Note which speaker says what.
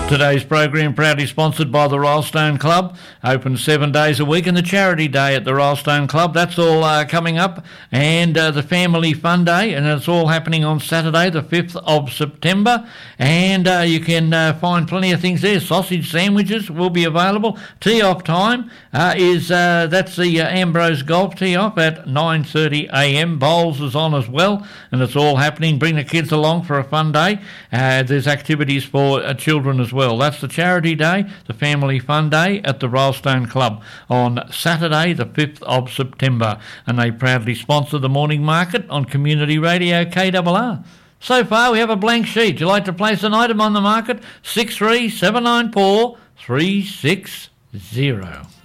Speaker 1: Today's program proudly sponsored by the Rylstone Club, open 7 days a week, and the Charity Day at the Rylstone Club. That's all coming up, and the Family Fun Day, and it's all happening on Saturday, the 5th of September, and you can find plenty of things there. Sausage sandwiches will be available. Tee-off time that's the Ambrose Golf Tee-off at 9:30am. Bowls is on as well, and it's all happening. Bring the kids along for a fun day. There's activities for children as well. That's the Charity Day, the Family Fun Day at the Rylstone Club on Saturday, the 5th of September. And they proudly sponsor the morning market on Community Radio KRR. So far, we have a blank sheet. Would you like to place an item on the market? 63794 360.